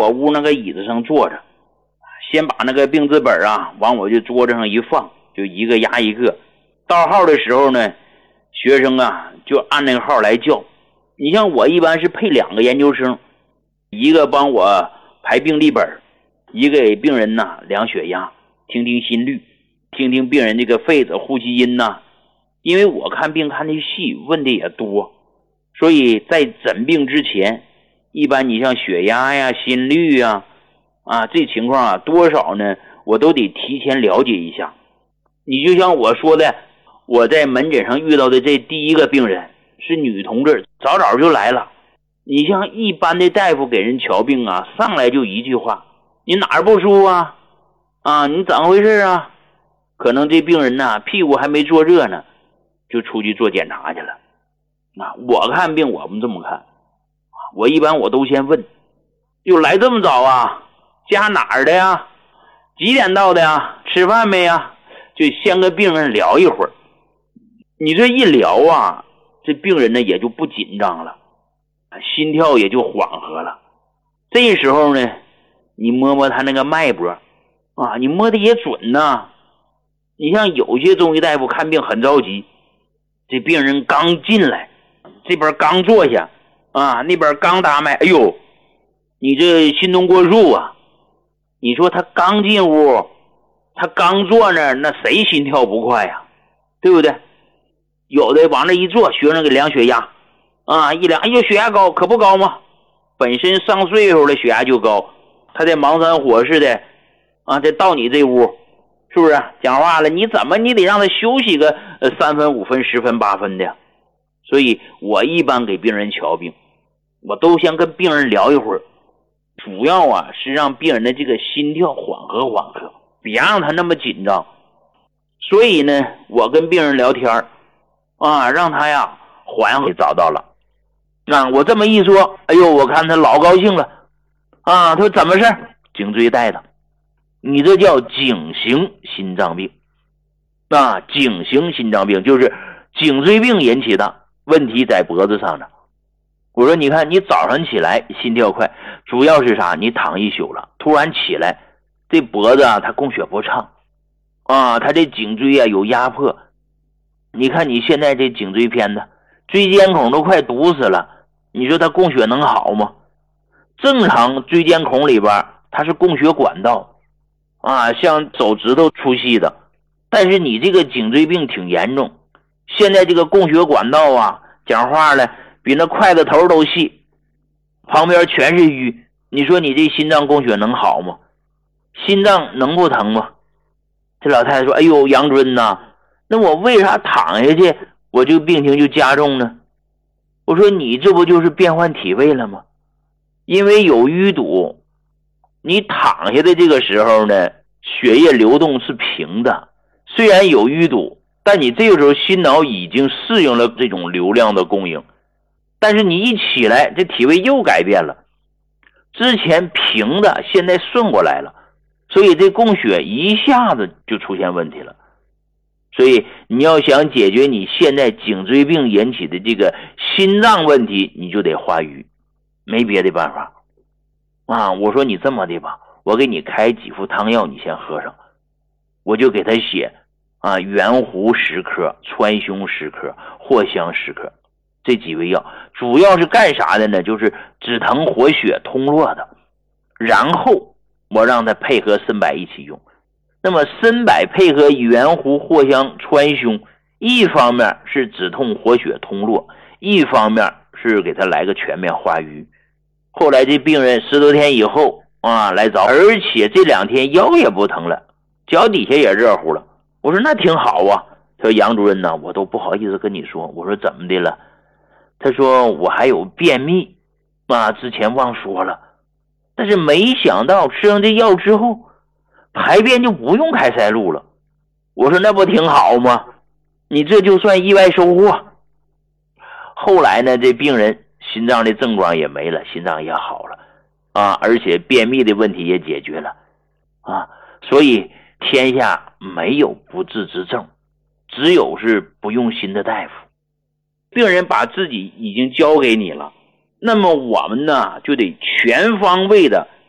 屋那个椅子上坐着，先把那个病字本啊往我这桌子上一放，就一个压一个。到号的时候呢，学生啊就按那个号来叫。你像我一般是配2个研究生，一个帮我排病历本，一个给病人呐量血压，听听心率，听听病人这个肺子呼吸音呐。因为我看病看的细，问的也多，所以在诊病之前，一般你像血压呀、心率呀，这情况啊多少呢，我都得提前了解一下。你就像我说的，我在门诊上遇到的这第一个病人是女同志，早早就来了。你像一般的大夫给人瞧病啊，上来就一句话，你哪儿不舒服啊？你怎么回事啊？可能这病人呢屁股还没坐热呢，就出去做检查去了。我看病我们这么看，我一般我都先问，又来这么早啊？家哪儿的呀？几点到的呀？吃饭没呀？就先跟病人聊一会儿。你这一聊啊，这病人呢也就不紧张了，心跳也就缓和了。这时候呢，你摸摸他那个脉搏你摸的也准呐。你像有些中医大夫看病很着急，这病人刚进来，这边刚坐下那边刚打脉，哎呦，你这心动过速啊！你说他刚进屋，他刚坐那儿，那谁心跳不快呀？对不对？有的往那一坐，学生给量血压一量，哎呦，血压高，可不高吗？本身上岁数了血压就高，他在忙山火似的再到你这屋，是不是讲话了？你得让他休息个3分5分10分8分的呀。所以我一般给病人瞧病，我都先跟病人聊一会儿，主要是让病人的这个心跳缓和，别让他那么紧张。所以呢，我跟病人聊天让他呀缓和。找到了我这么一说，哎呦，我看他老高兴了他说怎么事？颈椎带的，你这叫颈型心脏病颈型心脏病就是颈椎病引起的，问题在脖子上呢。我说你看你早上起来心跳快，主要是啥？你躺一宿了，突然起来，这脖子它供血不畅它这颈椎有压迫。你看你现在这颈椎片子，椎间孔都快堵死了，你说它供血能好吗？正常椎间孔里边它是供血管道像手指头粗细的，但是你这个颈椎病挺严重，现在这个供血管道讲话了比那筷子头都细，旁边全是淤，你说你这心脏供血能好吗？心脏能不疼吗？这老太太说，哎呦，杨尊那我为啥躺下去我这个病情就加重呢？我说你这不就是变换体位了吗？因为有淤堵，你躺下的这个时候呢，血液流动是平的，虽然有淤堵，但你这个时候心脑已经适应了这种流量的供应，但是你一起来这体位又改变了，之前平的现在顺过来了，所以这供血一下子就出现问题了。所以你要想解决你现在颈椎病引起的这个心脏问题，你就得化瘀，没别的办法我说你这么的吧，我给你开几副汤药，你先喝上。我就给他写圆弧10克，川芎10克，藿香10克，这几味药主要是干啥的呢？就是止疼活血通络的。然后我让他配合参柏一起用。那么参柏配合圆弧、藿香、川芎，一方面是止痛活血通络，一方面是给他来个全面化瘀。后来这病人10多天以后来找，而且这2天腰也不疼了，脚底下也热乎了。我说那挺好他说杨主任我都不好意思跟你说。我说怎么的了？他说我还有便秘之前忘说了，但是没想到吃上这药之后排便就不用开塞露了。我说那不挺好吗？你这就算意外收获。后来呢，这病人心脏的症状也没了，心脏也好了而且便秘的问题也解决了所以天下没有不治之症，只有是不用心的大夫。病人把自己已经交给你了，那么我们呢就得全方位的